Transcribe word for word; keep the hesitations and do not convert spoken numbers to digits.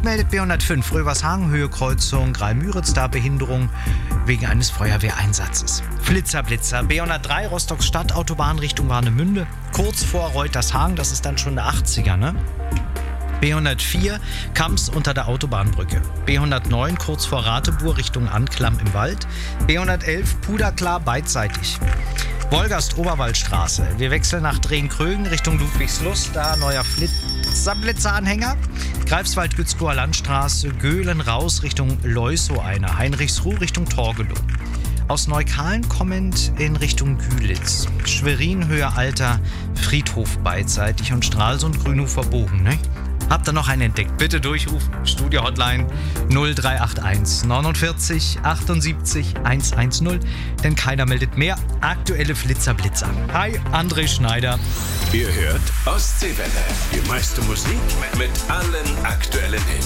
meldet B hundertfünf Rövershagen, Höhe-Kreuzung, Greil-Müritz, da Behinderung wegen eines Feuerwehreinsatzes. Flitzer, Blitzer, B hundertdrei Rostock-Stadt, Autobahn Richtung Warnemünde, kurz vor Reutershagen, das ist dann schon der achtziger, ne? B hundertvier Kamps unter der Autobahnbrücke. B hundertneun kurz vor Ratebuhr Richtung Anklam im Wald. B hundertelf Puderklar beidseitig. Wolgast Oberwaldstraße. Wir wechseln nach Drehen-Krögen Richtung Ludwigslust, da neuer Flitzer-Blitzer-Anhänger. Greifswald Gützkower Landstraße, Göhlen raus Richtung Leusow einer. Heinrichsruh Richtung Torgelow. Aus Neukalen kommend in Richtung Gülitz. Schwerin Höhe Alter Friedhof beidseitig und Stralsund Grünhofer Bogen, ne? Habt ihr noch einen entdeckt? Bitte durchrufen. Studio Hotline null drei acht eins neunundvierzig achtundsiebzig hundertzehn, denn keiner meldet mehr. Aktuelle Flitzer-Blitzer. Hi, André Schneider. Ihr hört Ostseewelle. Die meiste Musik mit allen aktuellen Hits.